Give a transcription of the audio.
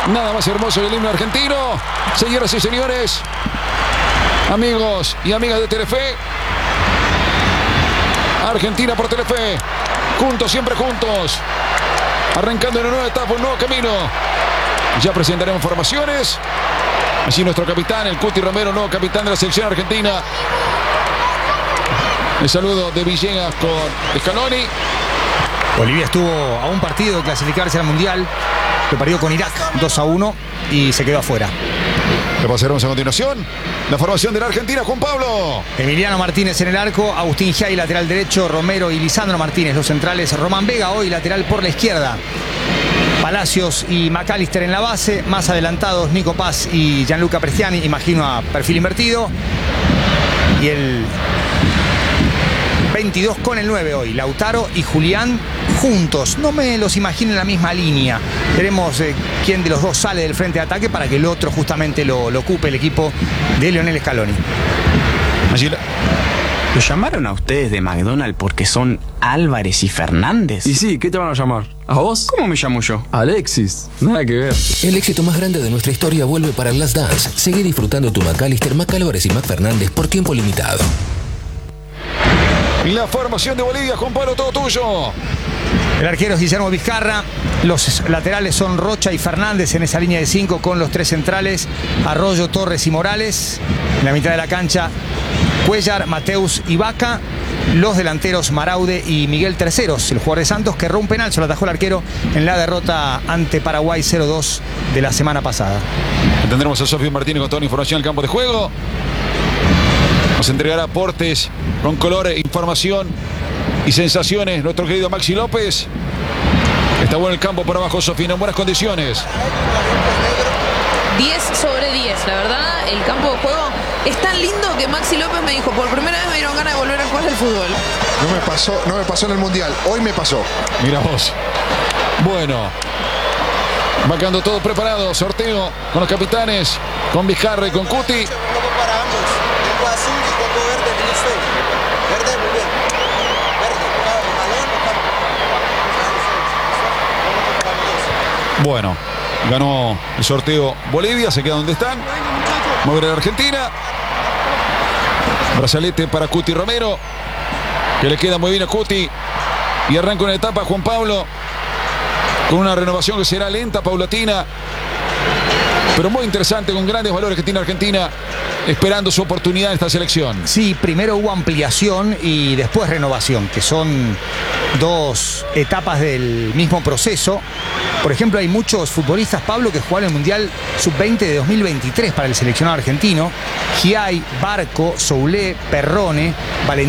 Nada más hermoso que el himno argentino. Señoras y señores, amigos y amigas de Telefe. Argentina por Telefe. Juntos, siempre juntos. Arrancando en una nueva etapa, un nuevo camino. Ya presentaremos formaciones. Así nuestro capitán, el Cuti Romero, nuevo capitán de la selección argentina. El saludo de Villegas con Scaloni. Bolivia estuvo a un partido de clasificarse al Mundial. Lo perdió con Irak 2-1 y se quedó afuera. Repasaremos a continuación la formación de la Argentina, Juan Pablo. Emiliano Martínez en el arco, Agustín Giai lateral derecho, Romero y Lisandro Martínez los centrales, Román Vega hoy lateral por la izquierda, Palacios y McAllister en la base, más adelantados Nico Paz y Gianluca Prestiani, imagino a perfil invertido, y el 22 con el 9 hoy, Lautaro y Julián juntos. No me los imagino en la misma línea. Veremos quién de los dos sale del frente de ataque para que el otro justamente lo ocupe el equipo de Lionel Scaloni. ¿Lo llamaron a ustedes de McDonald's porque son Álvarez y Fernández? Y sí, ¿qué te van a llamar? ¿A vos? ¿Cómo me llamo yo? Alexis. Nada que ver. El éxito más grande de nuestra historia vuelve para el Last Dance. Seguí disfrutando tu McAllister, Álvarez y Fernández por tiempo limitado. La formación de Bolivia, Juan Pablo, todo tuyo. El arquero es Guillermo Vizcarra. Los laterales son Rocha y Fernández en esa línea de 5 con los 3 centrales, Arroyo, Torres y Morales. En la mitad de la cancha, Cuellar, Mateus y Vaca. Los delanteros Maraude y Miguel Terceros, el jugador de Santos que erró un penal, se lo atajó el arquero en la derrota ante Paraguay 0-2 de la semana pasada. Tendremos a Sofía Martínez con toda la información del campo de juego. Nos entregará aportes con color, información y sensaciones nuestro querido Maxi López. Está bueno el campo por abajo, Sofía, en buenas condiciones. 10 sobre 10, la verdad, el campo de juego es tan lindo que Maxi López me dijo, por primera vez me dieron ganas de volver a jugar al fútbol. No me pasó en el Mundial, hoy me pasó. Mira vos. Bueno, va quedando todo preparado, sorteo con los capitanes, con Vizcarra y con Cuti. Bueno, ganó el sorteo Bolivia, se queda donde están. Mover a la Argentina. Brazalete para Cuti Romero, que le queda muy bien a Cuti. Y arranca una etapa, Juan Pablo, con una renovación que será lenta, paulatina, pero muy interesante, con grandes valores que tiene Argentina, esperando su oportunidad en esta selección. Sí, primero hubo ampliación y después renovación, que son dos etapas del mismo proceso. Por ejemplo, hay muchos futbolistas, Pablo, que jugaron el Mundial Sub-20 de 2023 para el seleccionado argentino. Giai, Barco, Soulé, Perrone, Valentín.